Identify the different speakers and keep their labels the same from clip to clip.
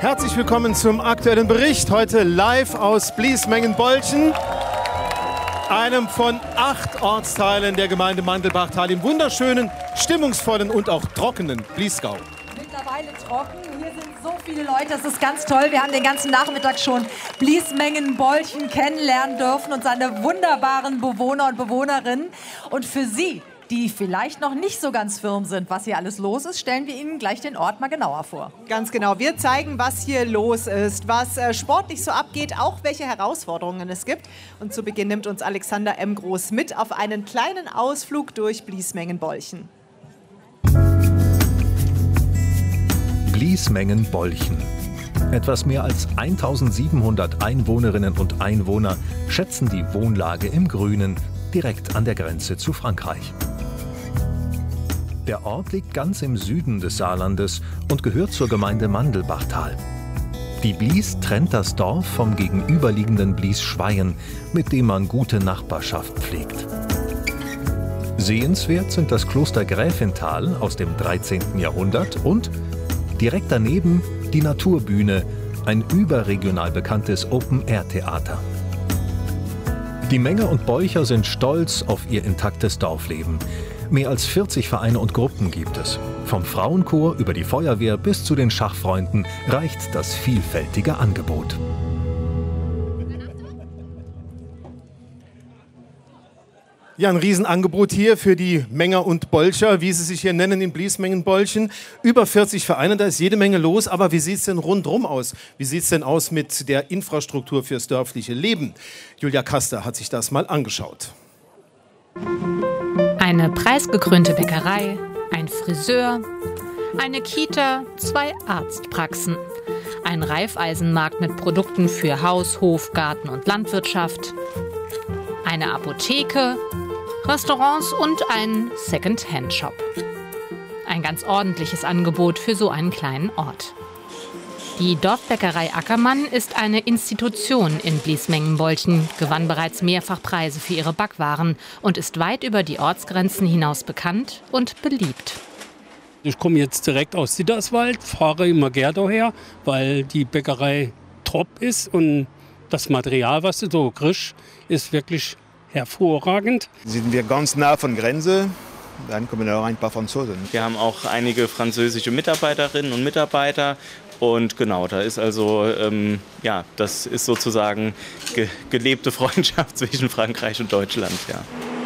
Speaker 1: Herzlich willkommen zum aktuellen Bericht. Heute live aus Bliesmengen-Bolchen, einem von 8 Ortsteilen der Gemeinde Mandelbachtal im wunderschönen, stimmungsvollen und auch trockenen Bliesgau.
Speaker 2: Mittlerweile trocken. Hier sind so viele Leute, das ist ganz toll. Wir haben den ganzen Nachmittag schon Bliesmengen-Bolchen kennenlernen dürfen und seine wunderbaren Bewohner und Bewohnerinnen. Und für Sie, die vielleicht noch nicht so ganz firm sind, was hier alles los ist, stellen wir Ihnen gleich den Ort mal genauer vor.
Speaker 3: Ganz genau. Wir zeigen, was hier los ist, was sportlich so abgeht, auch welche Herausforderungen es gibt. Und zu Beginn nimmt uns Alexander M. Groß mit auf einen kleinen Ausflug durch Bliesmengen-Bolchen.
Speaker 4: Bliesmengen-Bolchen. Etwas mehr als 1700 Einwohnerinnen und Einwohner schätzen die Wohnlage im Grünen, direkt an der Grenze zu Frankreich. Der Ort liegt ganz im Süden des Saarlandes und gehört zur Gemeinde Mandelbachtal. Die Blies trennt das Dorf vom gegenüberliegenden Bliesschweien, mit dem man gute Nachbarschaft pflegt. Sehenswert sind das Kloster Gräfenthal aus dem 13. Jahrhundert und direkt daneben die Naturbühne, ein überregional bekanntes Open-Air-Theater. Die Menger und Bolcher sind stolz auf ihr intaktes Dorfleben. Mehr als 40 Vereine und Gruppen gibt es. Vom Frauenchor über die Feuerwehr bis zu den Schachfreunden reicht das vielfältige Angebot.
Speaker 1: Ja, ein Riesenangebot hier für die Menger und Bolcher, wie sie sich hier nennen in Bliesmengen-Bolchen. Über 40 Vereine, da ist jede Menge los. Aber wie sieht es denn rundherum aus? Wie sieht es denn aus mit der Infrastruktur fürs dörfliche Leben? Julia Kaster hat sich das mal angeschaut.
Speaker 5: Eine preisgekrönte Bäckerei, ein Friseur, eine Kita, 2 Arztpraxen, ein Reifeisenmarkt mit Produkten für Haus, Hof, Garten und Landwirtschaft, eine Apotheke, Restaurants und ein Second-Hand-Shop. Ein ganz ordentliches Angebot für so einen kleinen Ort. Die Dorfbäckerei Ackermann ist eine Institution in Bliesmengen-Bolchen, gewann bereits mehrfach Preise für ihre Backwaren und ist weit über die Ortsgrenzen hinaus bekannt und beliebt.
Speaker 6: Ich komme jetzt direkt aus Ditterswald, fahre immer gerne daher, weil die Bäckerei top ist und das Material, was du so kriegst, ist wirklich hervorragend.
Speaker 7: Sind wir ganz nah von Grenze, dann kommen auch ein paar Franzosen.
Speaker 8: Wir haben auch einige französische Mitarbeiterinnen und Mitarbeiter. Und genau, da ist also, das ist sozusagen gelebte Freundschaft zwischen Frankreich und Deutschland. Ja.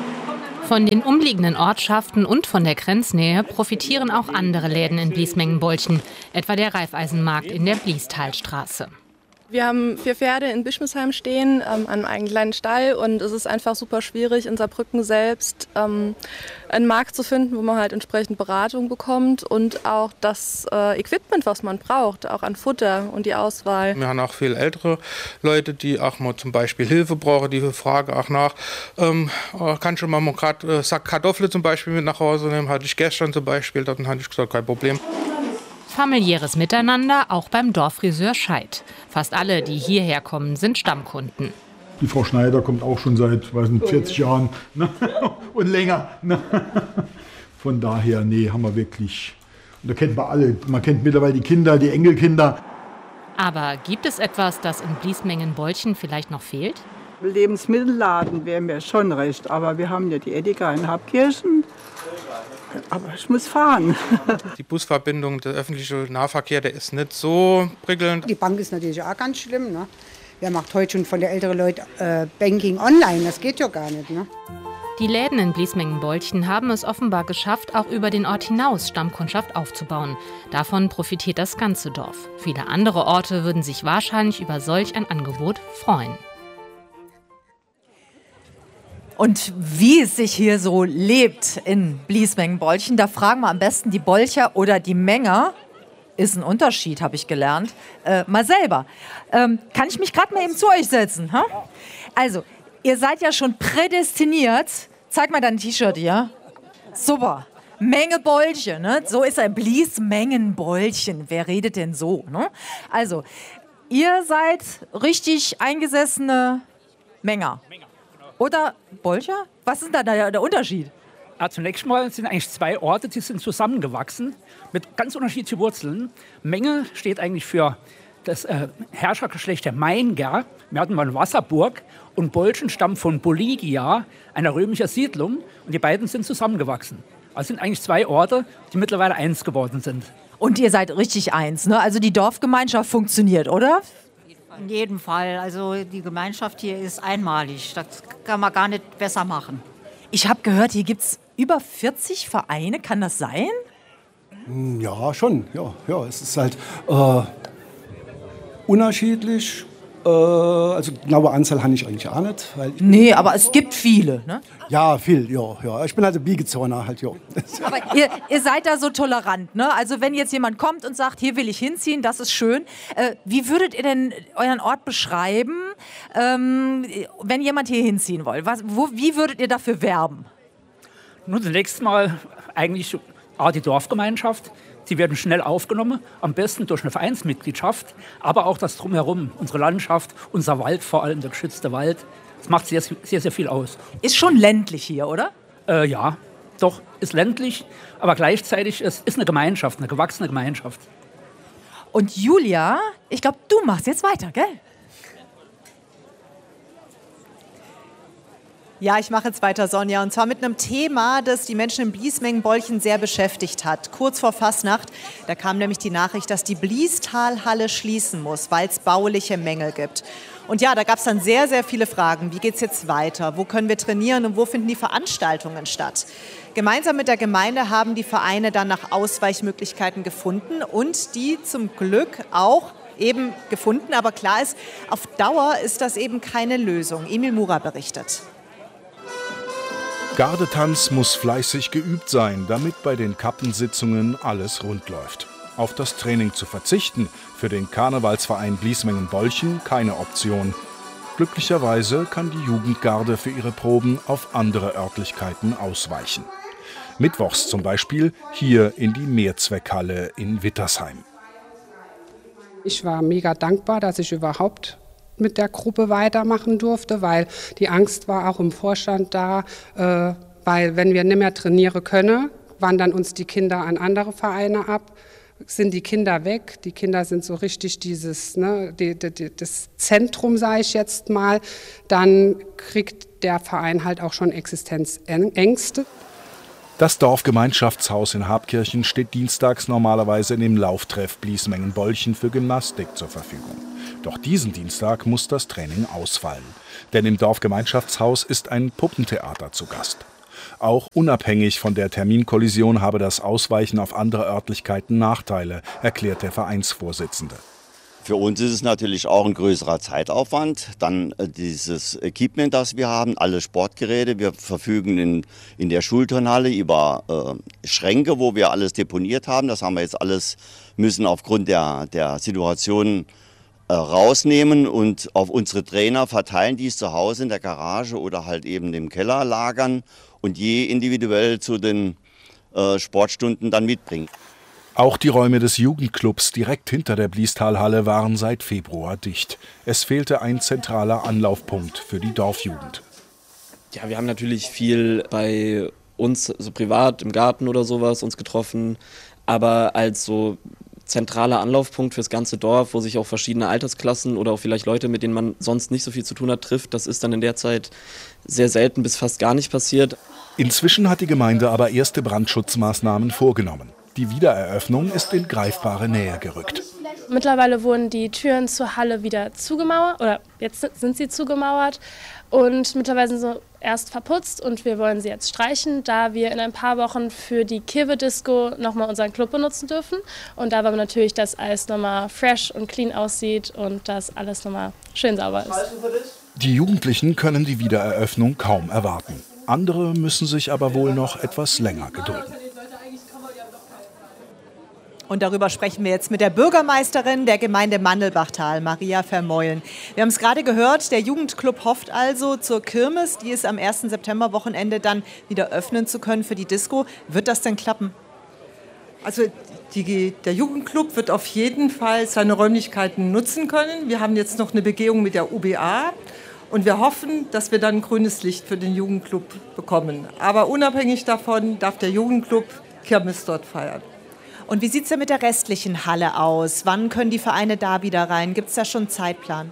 Speaker 5: Von den umliegenden Ortschaften und von der Grenznähe profitieren auch andere Läden in Bliesmengen-Bolchen, etwa der Reifeisenmarkt in der Bliestalstraße.
Speaker 9: Wir haben 4 Pferde in Bischmisheim stehen, an einem kleinen Stall, und es ist einfach super schwierig, in Saarbrücken selbst einen Markt zu finden, wo man halt entsprechend Beratung bekommt und auch das Equipment, was man braucht, auch an Futter und die Auswahl.
Speaker 10: Wir haben auch viele ältere Leute, die auch mal zum Beispiel Hilfe brauchen, die fragen auch nach, kannst du mal gerade Sack Kartoffeln zum Beispiel mit nach Hause nehmen, hatte ich gestern zum Beispiel, dann hatte ich gesagt, kein Problem.
Speaker 5: Familiäres Miteinander auch beim Dorffriseur Scheid. Fast alle, die hierher kommen, sind Stammkunden.
Speaker 11: Die Frau Schneider kommt auch schon seit 40 Jahren, ne? Und länger. Ne? Von daher, nee, haben wir wirklich. Und da kennt man alle. Man kennt mittlerweile die Kinder, die Enkelkinder.
Speaker 5: Aber gibt es etwas, das in Bliesmengen-Bolchen vielleicht noch fehlt?
Speaker 12: Lebensmittelladen wäre mir schon recht, aber wir haben ja die Edeka in Habkirchen. Aber ich muss fahren.
Speaker 10: Die Busverbindung, der öffentliche Nahverkehr, der ist nicht so prickelnd.
Speaker 13: Die Bank ist natürlich auch ganz schlimm. Ne? Wer macht heute schon von den älteren Leuten Banking online? Das geht ja gar nicht. Ne?
Speaker 5: Die Läden in Bliesmengen-Bolchen haben es offenbar geschafft, auch über den Ort hinaus Stammkundschaft aufzubauen. Davon profitiert das ganze Dorf. Viele andere Orte würden sich wahrscheinlich über solch ein Angebot freuen.
Speaker 2: Und wie es sich hier so lebt in Bliesmengen-Bolchen, da fragen wir am besten die Bolcher oder die Menger. Ist ein Unterschied, habe ich gelernt. Mal selber. Kann ich mich gerade mal eben zu euch setzen? Ha? Also, ihr seid ja schon prädestiniert. Zeig mal dein T-Shirt hier. Super. Menge Bolche, ne? So ist er. Bliesmengen-Bolchen. Wer redet denn so? Ne? Also, ihr seid richtig eingesessene Menger. Oder Bolcher? Was ist da der Unterschied?
Speaker 14: Ja, zunächst mal sind eigentlich 2 Orte, die sind zusammengewachsen mit ganz unterschiedlichen Wurzeln. Menge steht eigentlich für das Herrschergeschlecht der Mainger. Wir hatten mal eine Wasserburg und Bolschen stammen von Boligia, einer römischen Siedlung. Und die beiden sind zusammengewachsen. Also sind eigentlich 2 Orte, die mittlerweile eins geworden sind.
Speaker 2: Und ihr seid richtig eins, ne? Also die Dorfgemeinschaft funktioniert, oder?
Speaker 15: In jedem Fall. Also die Gemeinschaft hier ist einmalig. Das kann man gar nicht besser machen.
Speaker 2: Ich habe gehört, hier gibt es über 40 Vereine. Kann das sein?
Speaker 16: Ja, schon. Ja, es ist halt unterschiedlich. Also genaue Anzahl habe ich eigentlich auch nicht.
Speaker 2: Nee, aber es gibt viele, ne?
Speaker 16: Ja, viel, ja. Ich bin halt ein Biegezauner halt, ja.
Speaker 2: Aber ihr seid da so tolerant, ne? Also wenn jetzt jemand kommt und sagt, hier will ich hinziehen, das ist schön. Wie würdet ihr denn euren Ort beschreiben, wenn jemand hier hinziehen will? Wie würdet ihr dafür werben?
Speaker 14: Nun, zunächst mal eigentlich die Dorfgemeinschaft. Sie werden schnell aufgenommen, am besten durch eine Vereinsmitgliedschaft, aber auch das Drumherum, unsere Landschaft, unser Wald, vor allem der geschützte Wald. Das macht sehr, sehr, sehr viel aus.
Speaker 2: Ist schon ländlich hier, oder?
Speaker 14: Ja, doch, ist ländlich, aber gleichzeitig ist eine Gemeinschaft, eine gewachsene Gemeinschaft.
Speaker 2: Und Julia, ich glaube, du machst jetzt weiter, gell?
Speaker 3: Ja, ich mache jetzt weiter, Sonja, und zwar mit einem Thema, das die Menschen in Bliesmengen-Bolchen sehr beschäftigt hat. Kurz vor Fastnacht, da kam nämlich die Nachricht, dass die Bliestalhalle schließen muss, weil es bauliche Mängel gibt. Und ja, da gab es dann sehr, sehr viele Fragen. Wie geht es jetzt weiter? Wo können wir trainieren und wo finden die Veranstaltungen statt? Gemeinsam mit der Gemeinde haben die Vereine dann nach Ausweichmöglichkeiten gefunden und die zum Glück auch eben gefunden. Aber klar ist, auf Dauer ist das eben keine Lösung. Emil Mura berichtet.
Speaker 17: Gardetanz muss fleißig geübt sein, damit bei den Kappensitzungen alles rund läuft. Auf das Training zu verzichten, für den Karnevalsverein Bliesmengen-Bolchen keine Option. Glücklicherweise kann die Jugendgarde für ihre Proben auf andere Örtlichkeiten ausweichen. Mittwochs zum Beispiel hier in die Mehrzweckhalle in Wittersheim.
Speaker 18: Ich war mega dankbar, dass ich überhaupt mit der Gruppe weitermachen durfte, weil die Angst war auch im Vorstand da, weil wenn wir nicht mehr trainieren können, wandern uns die Kinder an andere Vereine ab, sind die Kinder weg. Die Kinder sind so richtig dieses, ne, das Zentrum, sage ich jetzt mal, dann kriegt der Verein halt auch schon Existenzängste.
Speaker 17: Das Dorfgemeinschaftshaus in Habkirchen steht dienstags normalerweise in dem Lauftreff Bliesmengen-Bolchen für Gymnastik zur Verfügung. Doch diesen Dienstag muss das Training ausfallen. Denn im Dorfgemeinschaftshaus ist ein Puppentheater zu Gast. Auch unabhängig von der Terminkollision habe das Ausweichen auf andere Örtlichkeiten Nachteile, erklärt der Vereinsvorsitzende.
Speaker 19: Für uns ist es natürlich auch ein größerer Zeitaufwand. Dann dieses Equipment, das wir haben, alle Sportgeräte. Wir verfügen in der Schulturnhalle über Schränke, wo wir alles deponiert haben. Das haben wir jetzt alles, müssen aufgrund der Situation rausnehmen und auf unsere Trainer verteilen, die es zu Hause in der Garage oder halt eben im Keller lagern und je individuell zu den Sportstunden dann mitbringen.
Speaker 17: Auch die Räume des Jugendclubs direkt hinter der Bliestalhalle waren seit Februar dicht. Es fehlte ein zentraler Anlaufpunkt für die Dorfjugend.
Speaker 20: Ja, wir haben natürlich viel bei uns, so privat im Garten oder sowas, uns getroffen, aber als so zentraler Anlaufpunkt fürs ganze Dorf, wo sich auch verschiedene Altersklassen oder auch vielleicht Leute, mit denen man sonst nicht so viel zu tun hat, trifft. Das ist dann in der Zeit sehr selten bis fast gar nicht passiert.
Speaker 17: Inzwischen hat die Gemeinde aber erste Brandschutzmaßnahmen vorgenommen. Die Wiedereröffnung ist in greifbare Nähe gerückt.
Speaker 21: Mittlerweile wurden die Türen zur Halle wieder zugemauert, oder jetzt sind sie zugemauert und mittlerweile sind sie erst verputzt und wir wollen sie jetzt streichen, da wir in ein paar Wochen für die Kirwe-Disco nochmal unseren Club benutzen dürfen und da aber natürlich, dass alles nochmal fresh und clean aussieht und dass alles nochmal schön sauber ist.
Speaker 17: Die Jugendlichen können die Wiedereröffnung kaum erwarten. Andere müssen sich aber wohl noch etwas länger gedulden.
Speaker 3: Und darüber sprechen wir jetzt mit der Bürgermeisterin der Gemeinde Mandelbachtal, Maria Vermeulen. Wir haben es gerade gehört, der Jugendclub hofft also zur Kirmes, die es am 1. September-Wochenende dann wieder öffnen zu können für die Disco. Wird das denn klappen?
Speaker 22: Also der Jugendclub wird auf jeden Fall seine Räumlichkeiten nutzen können. Wir haben jetzt noch eine Begehung mit der UBA und wir hoffen, dass wir dann grünes Licht für den Jugendclub bekommen. Aber unabhängig davon darf der Jugendclub Kirmes dort feiern.
Speaker 3: Und wie sieht es denn mit der restlichen Halle aus? Wann können die Vereine da wieder rein? Gibt es da schon einen Zeitplan?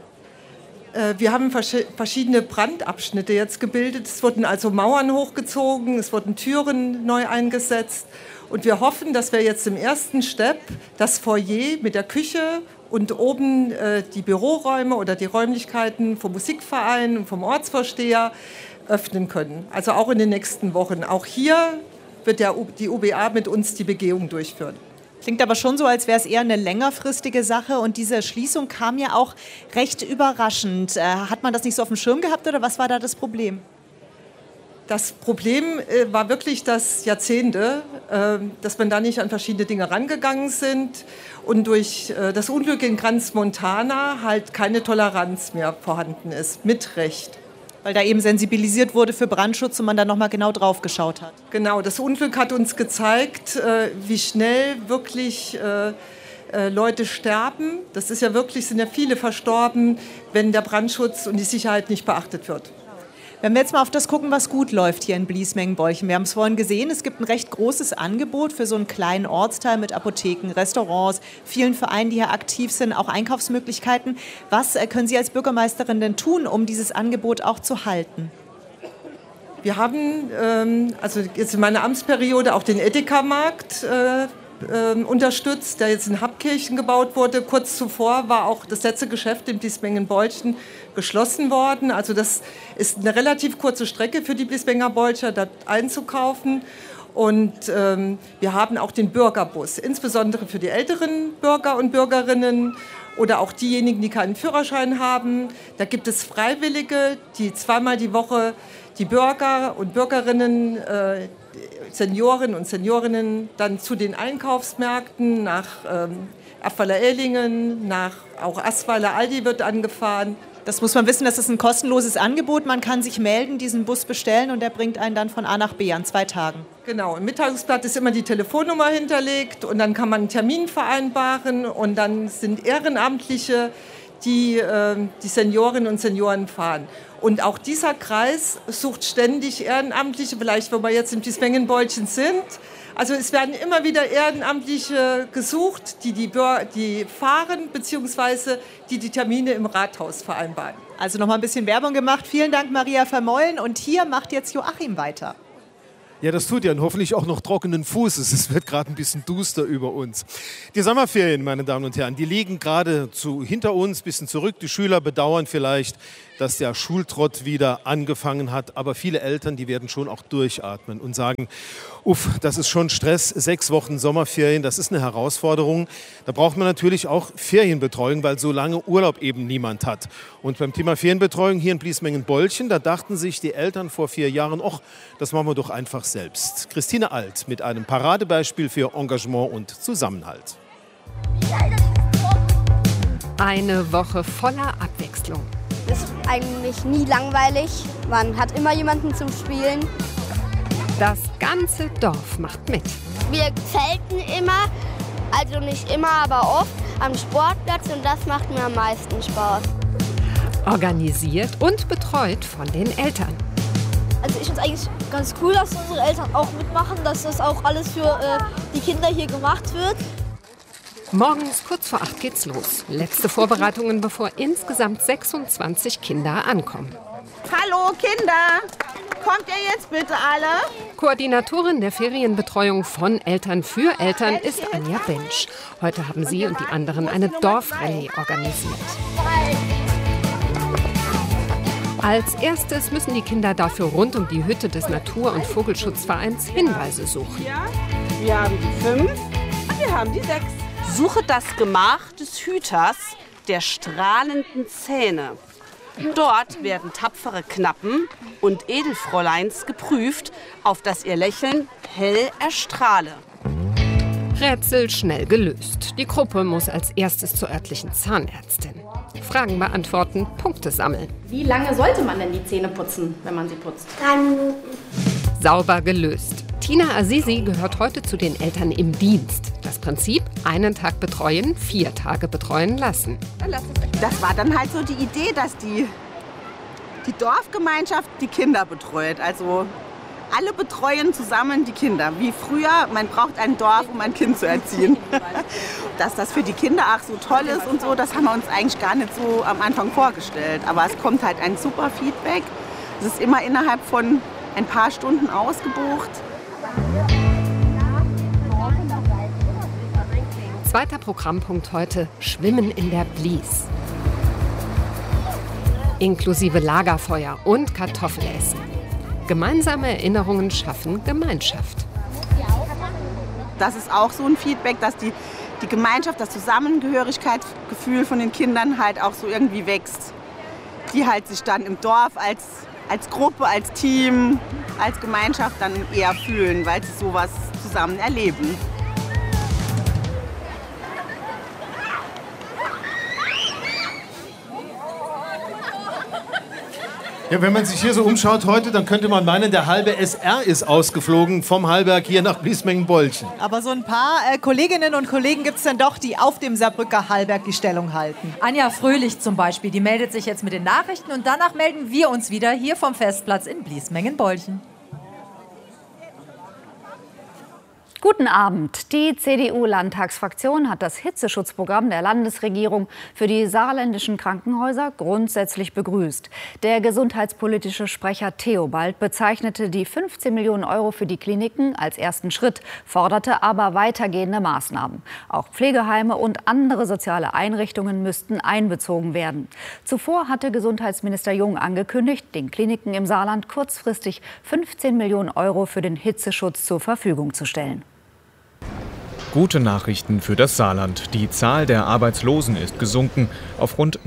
Speaker 22: Wir haben verschiedene Brandabschnitte jetzt gebildet. Es wurden also Mauern hochgezogen, es wurden Türen neu eingesetzt. Und wir hoffen, dass wir jetzt im ersten Step das Foyer mit der Küche und oben die Büroräume oder die Räumlichkeiten vom Musikverein und vom Ortsvorsteher öffnen können. Also auch in den nächsten Wochen. Auch hier wird die UBA mit uns die Begehung durchführen.
Speaker 3: Klingt aber schon so, als wäre es eher eine längerfristige Sache. Und diese Schließung kam ja auch recht überraschend. Hat man das nicht so auf dem Schirm gehabt oder was war da das Problem?
Speaker 22: Das Problem war wirklich, dass Jahrzehnte, dass man da nicht an verschiedene Dinge rangegangen sind und durch das Unglück in Crans-Montana halt keine Toleranz mehr vorhanden ist, mit Recht.
Speaker 3: Weil da eben sensibilisiert wurde für Brandschutz und man da nochmal genau drauf geschaut hat.
Speaker 22: Genau, das Unglück hat uns gezeigt, wie schnell wirklich Leute sterben. Das ist ja wirklich, sind ja viele verstorben, wenn der Brandschutz und die Sicherheit nicht beachtet wird.
Speaker 3: Wenn wir jetzt mal auf das gucken, was gut läuft hier in Bliesmengen-Bolchen. Wir haben es vorhin gesehen, es gibt ein recht großes Angebot für so einen kleinen Ortsteil mit Apotheken, Restaurants, vielen Vereinen, die hier aktiv sind, auch Einkaufsmöglichkeiten. Was können Sie als Bürgermeisterin denn tun, um dieses Angebot auch zu halten?
Speaker 22: Wir haben also jetzt in meiner Amtsperiode auch den Edeka-Markt unterstützt, der jetzt in Habkirchen gebaut wurde. Kurz zuvor war auch das letzte Geschäft in Bliesmengen-Bolchen geschlossen worden. Also das ist eine relativ kurze Strecke für die Bliesmenger Bolcher, dort einzukaufen. Und wir haben auch den Bürgerbus, insbesondere für die älteren Bürger und Bürgerinnen oder auch diejenigen, die keinen Führerschein haben. Da gibt es Freiwillige, die zweimal die Woche die Bürger und Bürgerinnen, Senioren und Seniorinnen dann zu den Einkaufsmärkten nach Afweiler-Ehlingen, nach auch Asweiler Aldi wird angefahren.
Speaker 3: Das muss man wissen, das ist ein kostenloses Angebot. Man kann sich melden, diesen Bus bestellen und der bringt einen dann von A nach B an 2 Tagen.
Speaker 22: Genau, im Mitteilungsblatt ist immer die Telefonnummer hinterlegt und dann kann man einen Termin vereinbaren und dann sind Ehrenamtliche, die die Seniorinnen und Senioren fahren. Und auch dieser Kreis sucht ständig Ehrenamtliche, vielleicht wo wir jetzt im Bliesmengen-Bolchen sind. Also es werden immer wieder Ehrenamtliche gesucht, die fahren bzw. die Termine im Rathaus vereinbaren.
Speaker 3: Also noch mal ein bisschen Werbung gemacht. Vielen Dank, Maria Vermeulen. Und hier macht jetzt Joachim weiter.
Speaker 1: Ja, das tut ja und hoffentlich auch noch trockenen Fußes. Es wird gerade ein bisschen duster über uns. Die Sommerferien, meine Damen und Herren, die liegen gerade hinter uns, ein bisschen zurück. Die Schüler bedauern vielleicht, dass der Schultrott wieder angefangen hat. Aber viele Eltern, die werden schon auch durchatmen und sagen, uff, das ist schon Stress, 6 Wochen Sommerferien, das ist eine Herausforderung. Da braucht man natürlich auch Ferienbetreuung, weil so lange Urlaub eben niemand hat. Und beim Thema Ferienbetreuung hier in Bliesmengen-Bolchen, da dachten sich die Eltern vor 4 Jahren, ach, das machen wir doch einfach selbst. Christine Alt mit einem Paradebeispiel für Engagement und Zusammenhalt.
Speaker 4: Eine Woche voller Abwechslung.
Speaker 23: Es ist eigentlich nie langweilig. Man hat immer jemanden zum Spielen.
Speaker 4: Das ganze Dorf macht mit.
Speaker 23: Wir zelten immer, also nicht immer, aber oft, am Sportplatz und das macht mir am meisten Spaß.
Speaker 4: Organisiert und betreut von den Eltern.
Speaker 23: Also ich finde es eigentlich ganz cool, dass unsere Eltern auch mitmachen, dass das auch alles für die Kinder hier gemacht wird.
Speaker 4: Morgens kurz vor 8 geht's los. Letzte Vorbereitungen, bevor insgesamt 26 Kinder ankommen.
Speaker 24: Hallo Kinder, kommt ihr jetzt bitte alle?
Speaker 4: Koordinatorin der Ferienbetreuung von Eltern für Eltern ist Anja Bensch. Heute haben sie und die anderen eine Dorfrallye organisiert. Als erstes müssen die Kinder dafür rund um die Hütte des Natur- und Vogelschutzvereins Hinweise suchen.
Speaker 24: Wir haben die 5 und wir haben die 6.
Speaker 25: Suche das Gemach des Hüters der strahlenden Zähne. Dort werden tapfere Knappen und Edelfräuleins geprüft, auf dass ihr Lächeln hell erstrahle.
Speaker 4: Rätsel schnell gelöst. Die Gruppe muss als erstes zur örtlichen Zahnärztin. Fragen beantworten, Punkte sammeln.
Speaker 26: Wie lange sollte man denn die Zähne putzen, wenn man sie putzt?
Speaker 23: 3 Minuten.
Speaker 4: Sauber gelöst. Tina Azizi gehört heute zu den Eltern im Dienst. Das Prinzip, einen Tag betreuen, 4 Tage betreuen lassen.
Speaker 24: Das war dann halt so die Idee, dass die Dorfgemeinschaft die Kinder betreut. Also Alle betreuen zusammen die Kinder. Wie früher, man braucht ein Dorf, um ein Kind zu erziehen. Dass das für die Kinder auch so toll ist und so, das haben wir uns eigentlich gar nicht so am Anfang vorgestellt. Aber es kommt halt ein super Feedback. Es ist immer innerhalb von ein paar Stunden ausgebucht.
Speaker 4: Zweiter Programmpunkt heute: Schwimmen in der Blies. Inklusive Lagerfeuer und Kartoffelessen. Gemeinsame Erinnerungen schaffen Gemeinschaft.
Speaker 24: Das ist auch so ein Feedback, dass die Gemeinschaft, das Zusammengehörigkeitsgefühl von den Kindern halt auch so irgendwie wächst. Die halt sich dann im Dorf als Gruppe, als Team, als Gemeinschaft dann eher fühlen, weil sie sowas zusammen erleben.
Speaker 1: Ja, wenn man sich hier so umschaut heute, dann könnte man meinen, der halbe SR ist ausgeflogen vom Hallberg hier nach Bliesmengen-Bolchen.
Speaker 3: Aber so ein paar Kolleginnen und Kollegen gibt es dann doch, die auf dem Saarbrücker Hallberg die Stellung halten.
Speaker 2: Anja Fröhlich zum Beispiel, die meldet sich jetzt mit den Nachrichten und danach melden wir uns wieder hier vom Festplatz in Bliesmengen-Bolchen.
Speaker 6: Guten Abend. Die CDU-Landtagsfraktion hat das Hitzeschutzprogramm der Landesregierung für die saarländischen Krankenhäuser grundsätzlich begrüßt. Der gesundheitspolitische Sprecher Theobald bezeichnete die 15 Millionen Euro für die Kliniken als ersten Schritt, forderte aber weitergehende Maßnahmen. Auch Pflegeheime und andere soziale Einrichtungen müssten einbezogen werden. Zuvor hatte Gesundheitsminister Jung angekündigt, den Kliniken im Saarland kurzfristig 15 Millionen Euro für den Hitzeschutz zur Verfügung zu stellen.
Speaker 7: Gute Nachrichten für das Saarland. Die Zahl der Arbeitslosen ist gesunken auf rund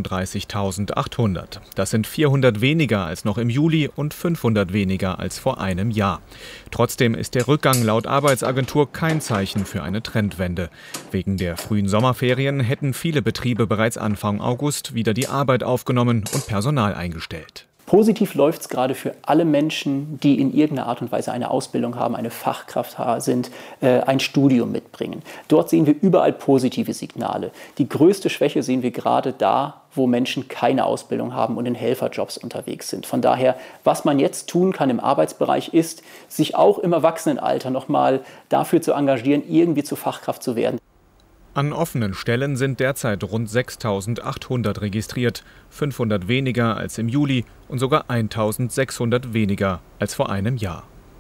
Speaker 7: 39.800. Das sind 400 weniger als noch im Juli und 500 weniger als vor einem Jahr. Trotzdem ist der Rückgang laut Arbeitsagentur kein Zeichen für eine Trendwende. Wegen der frühen Sommerferien hätten viele Betriebe bereits Anfang August wieder die Arbeit aufgenommen und Personal eingestellt.
Speaker 8: Positiv läuft es gerade für alle Menschen, die in irgendeiner Art und Weise eine Ausbildung haben, eine Fachkraft sind, ein Studium mitbringen. Dort sehen wir überall positive Signale. Die größte Schwäche sehen wir gerade da, wo Menschen keine Ausbildung haben und in Helferjobs unterwegs sind. Von daher, was man jetzt tun kann im Arbeitsbereich ist, sich auch im Erwachsenenalter nochmal dafür zu engagieren, irgendwie zur Fachkraft zu werden.
Speaker 7: An offenen Stellen sind derzeit rund 6.800 registriert, 500 weniger als im Juli und sogar 1.600 weniger als vor einem Jahr.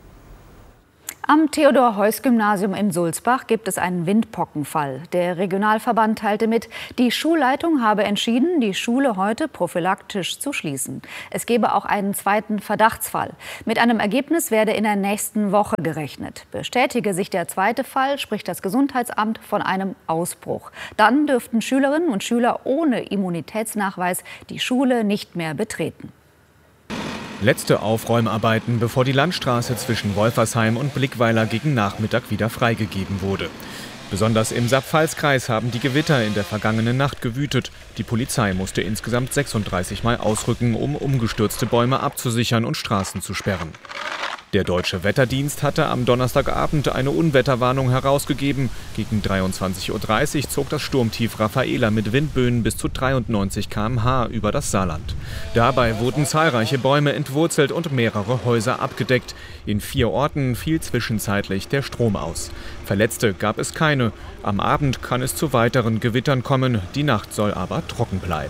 Speaker 6: Am Theodor-Heuss-Gymnasium in Sulzbach gibt es einen Windpockenfall. Der Regionalverband teilte mit, die Schulleitung habe entschieden, die Schule heute prophylaktisch zu schließen. Es gebe auch einen zweiten Verdachtsfall. Mit einem Ergebnis werde in der nächsten Woche gerechnet. Bestätige sich der zweite Fall, spricht das Gesundheitsamt von einem Ausbruch. Dann dürften Schülerinnen und Schüler ohne Immunitätsnachweis die Schule nicht mehr betreten.
Speaker 7: Letzte Aufräumarbeiten, bevor die Landstraße zwischen Wolfersheim und Blickweiler gegen Nachmittag wieder freigegeben wurde. Besonders im Saar-Pfalz-Kreis haben die Gewitter in der vergangenen Nacht gewütet. Die Polizei musste insgesamt 36 Mal ausrücken, um umgestürzte Bäume abzusichern und Straßen zu sperren. Der Deutsche Wetterdienst hatte am Donnerstagabend eine Unwetterwarnung herausgegeben. Gegen 23:30 Uhr zog das Sturmtief Rafaela mit Windböen bis zu 93 km/h über das Saarland. Dabei wurden zahlreiche Bäume entwurzelt und mehrere Häuser abgedeckt. In 4 Orten fiel zwischenzeitlich der Strom aus. Verletzte gab es keine. Am Abend kann es zu weiteren Gewittern kommen. Die Nacht soll aber trocken bleiben.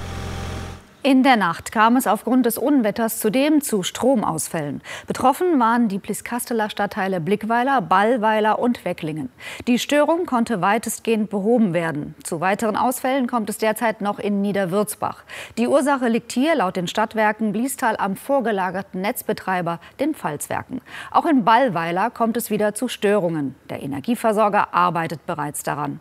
Speaker 6: In der Nacht kam es aufgrund des Unwetters zudem zu Stromausfällen. Betroffen waren die Blieskasseler Stadtteile Blickweiler, Ballweiler und Wecklingen. Die Störung konnte weitestgehend behoben werden. Zu weiteren Ausfällen kommt es derzeit noch in Niederwürzbach. Die Ursache liegt hier laut den Stadtwerken Bliestal am vorgelagerten Netzbetreiber, den Pfalzwerken. Auch in Ballweiler kommt es wieder zu Störungen. Der Energieversorger arbeitet bereits daran.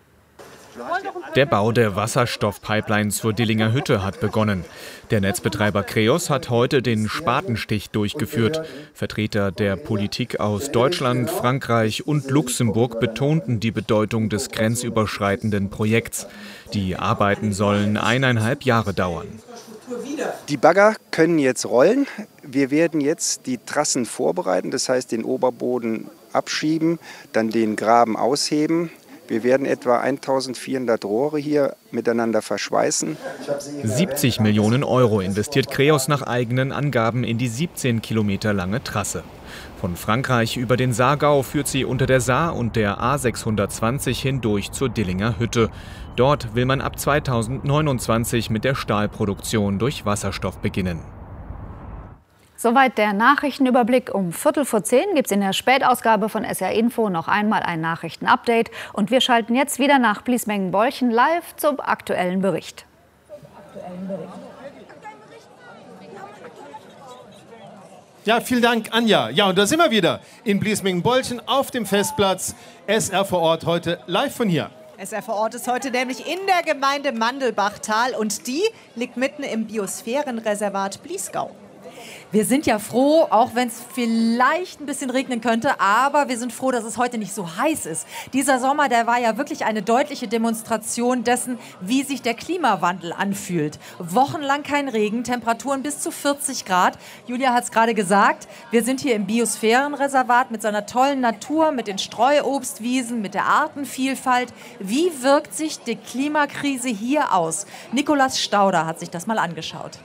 Speaker 7: Der Bau der Wasserstoffpipeline zur Dillinger Hütte hat begonnen. Der Netzbetreiber Kreos hat heute den Spatenstich durchgeführt. Vertreter der Politik aus Deutschland, Frankreich und Luxemburg betonten die Bedeutung des grenzüberschreitenden Projekts. Die Arbeiten sollen 1,5 Jahre dauern.
Speaker 9: Die Bagger können jetzt rollen. Wir werden jetzt die Trassen vorbereiten, das heißt den Oberboden abschieben, dann den Graben ausheben, Wir werden etwa 1400 Rohre hier miteinander verschweißen.
Speaker 7: 70 Millionen Euro investiert Kreos nach eigenen Angaben in die 17 Kilometer lange Trasse. Von Frankreich über den Saargau führt sie unter der Saar und der A620 hindurch zur Dillinger Hütte. Dort will man ab 2029 mit der Stahlproduktion durch Wasserstoff beginnen.
Speaker 6: Soweit der Nachrichtenüberblick. Um 9:15 gibt es in der Spätausgabe von SR Info noch einmal ein Nachrichtenupdate. Und wir schalten jetzt wieder nach Bliesmengen-Bolchen live zum aktuellen Bericht.
Speaker 1: Ja, vielen Dank, Anja. Ja, und da sind wir wieder in Bliesmengen-Bolchen auf dem Festplatz. SR vor Ort heute live von hier.
Speaker 3: SR vor Ort ist heute nämlich in der Gemeinde Mandelbachtal und die liegt mitten im Biosphärenreservat Bliesgau.
Speaker 2: Wir sind ja froh, auch wenn es vielleicht ein bisschen regnen könnte, aber wir sind froh, dass es heute nicht so heiß ist. Dieser Sommer, der war ja wirklich eine deutliche Demonstration dessen, wie sich der Klimawandel anfühlt. Wochenlang kein Regen, Temperaturen bis zu 40 Grad. Julia hat es gerade gesagt, wir sind hier im Biosphärenreservat mit seiner tollen Natur, mit den Streuobstwiesen, mit der Artenvielfalt. Wie wirkt sich die Klimakrise hier aus? Nikolaus Stauder hat sich das mal angeschaut.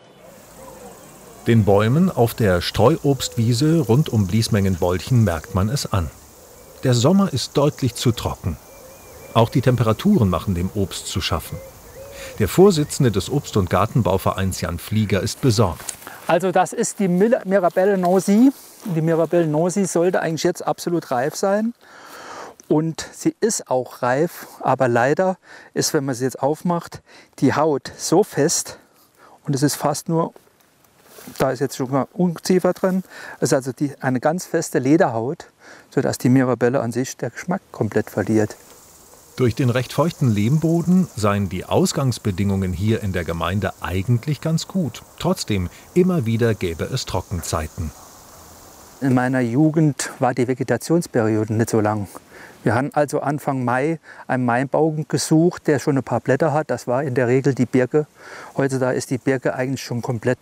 Speaker 5: Den Bäumen auf der Streuobstwiese rund um Bliesmengen-Bolchen merkt man es an. Der Sommer ist deutlich zu trocken. Auch die Temperaturen machen dem Obst zu schaffen. Der Vorsitzende des Obst- und Gartenbauvereins Jan Flieger ist besorgt.
Speaker 10: Also das ist die Mirabelle Nancy. Die Mirabelle Nancy sollte eigentlich jetzt absolut reif sein. Und sie ist auch reif, aber leider ist, wenn man sie jetzt aufmacht, die Haut so fest und es ist fast nur... Da ist jetzt schon mal Ungeziefer drin. Es ist also eine ganz feste Lederhaut, sodass die Mirabelle an sich der Geschmack komplett verliert.
Speaker 5: Durch den recht feuchten Lehmboden seien die Ausgangsbedingungen hier in der Gemeinde eigentlich ganz gut. Trotzdem, immer wieder gäbe es Trockenzeiten.
Speaker 10: In meiner Jugend war die Vegetationsperiode nicht so lang. Wir haben also Anfang Mai einen Maibaum gesucht, der schon ein paar Blätter hat. Das war in der Regel die Birke. Heutzutage ist die Birke eigentlich schon komplett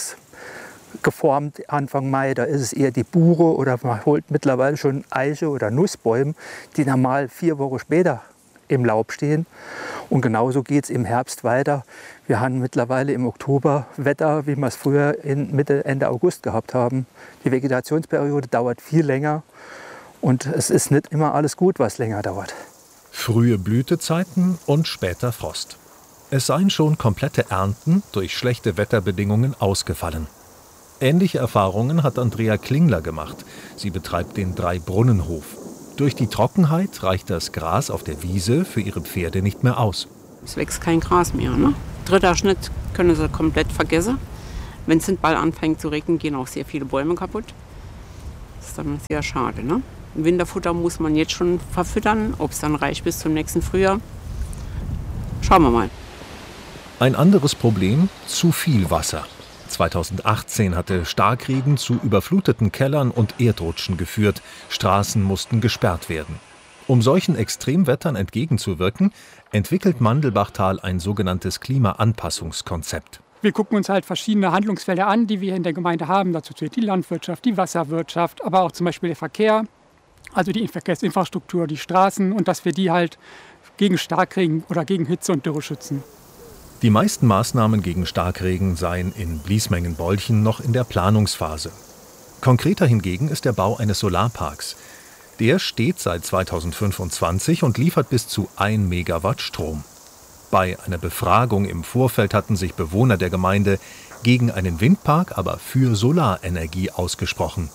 Speaker 10: ausgeformt Anfang Mai. Da ist es eher die Buche oder man holt mittlerweile schon Eiche oder Nussbäume, die normal 4 Wochen später im Laub stehen. Und genauso geht es im Herbst weiter. Wir haben mittlerweile im Oktober Wetter, wie wir es früher Mitte, Ende August gehabt haben. Die Vegetationsperiode dauert viel länger. Und es ist nicht immer alles gut, was länger dauert.
Speaker 5: Frühe Blütezeiten und später Frost. Es seien schon komplette Ernten durch schlechte Wetterbedingungen ausgefallen. Ähnliche Erfahrungen hat Andrea Klingler gemacht. Sie betreibt den 3-Brunnen-Hof. Durch die Trockenheit reicht das Gras auf der Wiese für ihre Pferde nicht mehr aus.
Speaker 11: Es wächst kein Gras mehr. Ne? 3. Schnitt können sie komplett vergessen. Wenn es bald anfängt zu regnen, gehen auch sehr viele Bäume kaputt. Das ist dann sehr schade. Ne? Winterfutter muss man jetzt schon verfüttern. Ob es dann reicht bis zum nächsten Frühjahr, schauen wir mal.
Speaker 5: Ein anderes Problem: zu viel Wasser. 2018 hatte Starkregen zu überfluteten Kellern und Erdrutschen geführt. Straßen mussten gesperrt werden. Um solchen Extremwettern entgegenzuwirken, entwickelt Mandelbachtal ein sogenanntes Klimaanpassungskonzept.
Speaker 12: Wir gucken uns halt verschiedene Handlungsfelder an, die wir in der Gemeinde haben. Dazu zählt die Landwirtschaft, die Wasserwirtschaft, aber auch zum Beispiel der Verkehr, also die Verkehrsinfrastruktur, die Straßen und dass wir die halt gegen Starkregen oder gegen Hitze und Dürre schützen.
Speaker 5: Die meisten Maßnahmen gegen Starkregen seien in Bliesmengen-Bolchen noch in der Planungsphase. Konkreter hingegen ist der Bau eines Solarparks. Der steht seit 2025 und liefert bis zu 1 Megawatt Strom. Bei einer Befragung im Vorfeld hatten sich Bewohner der Gemeinde gegen einen Windpark, aber für Solarenergie ausgesprochen.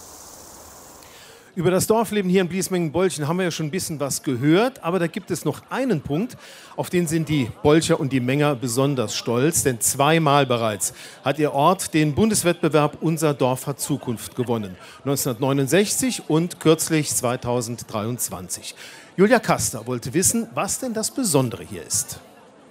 Speaker 1: Über das Dorfleben hier in Bliesmengen-Bolchen haben wir ja schon ein bisschen was gehört, aber da gibt es noch einen Punkt, auf den sind die Bolcher und die Menger besonders stolz, denn 2-mal bereits hat ihr Ort den Bundeswettbewerb Unser Dorf hat Zukunft gewonnen, 1969 und kürzlich 2023. Julia Kaster wollte wissen, was denn das Besondere hier ist.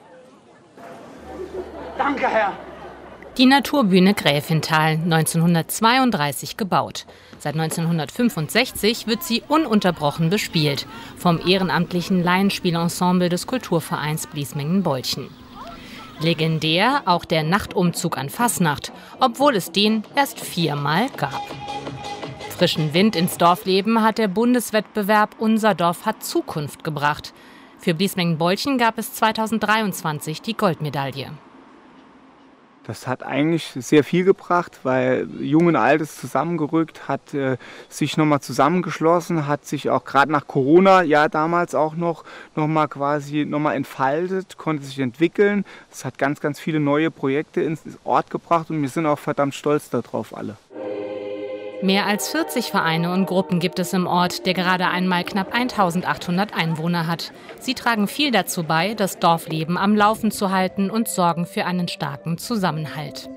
Speaker 13: Danke, Herr.
Speaker 15: Die Naturbühne Gräfenthal, 1932 gebaut. Seit 1965 wird sie ununterbrochen bespielt vom ehrenamtlichen Laienspielensemble des Kulturvereins Bliesmengen-Bolchen. Legendär auch der Nachtumzug an Fasnacht, obwohl es den erst 4-mal gab. Frischen Wind ins Dorfleben hat der Bundeswettbewerb Unser Dorf hat Zukunft gebracht. Für Bliesmengen-Bolchen gab es 2023 die Goldmedaille.
Speaker 13: Das hat eigentlich sehr viel gebracht, weil Jung und Alt ist zusammengerückt, hat sich nochmal zusammengeschlossen, hat sich auch gerade nach Corona, ja damals auch noch mal entfaltet, konnte sich entwickeln. Es hat ganz, ganz viele neue Projekte ins Ort gebracht und wir sind auch verdammt stolz darauf alle.
Speaker 15: Mehr als 40 Vereine und Gruppen gibt es im Ort, der gerade einmal knapp 1800 Einwohner hat. Sie tragen viel dazu bei, das Dorfleben am Laufen zu halten und sorgen für einen starken Zusammenhalt.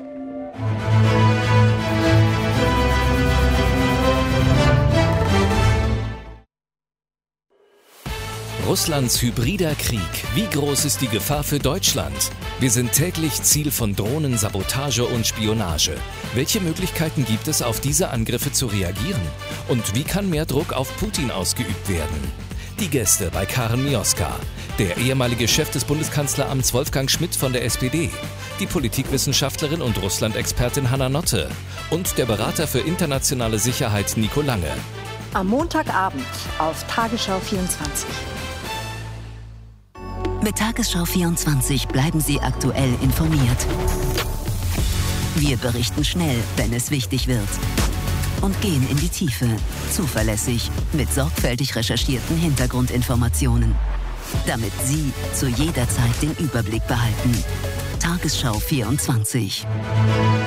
Speaker 14: Russlands hybrider Krieg. Wie groß ist die Gefahr für Deutschland? Wir sind täglich Ziel von Drohnen, Sabotage und Spionage. Welche Möglichkeiten gibt es, auf diese Angriffe zu reagieren? Und wie kann mehr Druck auf Putin ausgeübt werden? Die Gäste bei Karen Mioska. Der ehemalige Chef des Bundeskanzleramts Wolfgang Schmidt von der SPD. Die Politikwissenschaftlerin und Russland-Expertin Hanna Notte. Und der Berater für internationale Sicherheit Nico Lange.
Speaker 16: Am Montagabend auf Tagesschau 24.
Speaker 18: Mit Tagesschau 24 bleiben Sie aktuell informiert. Wir berichten schnell, wenn es wichtig wird. Und gehen in die Tiefe, zuverlässig, mit sorgfältig recherchierten Hintergrundinformationen. Damit Sie zu jeder Zeit den Überblick behalten. Tagesschau 24.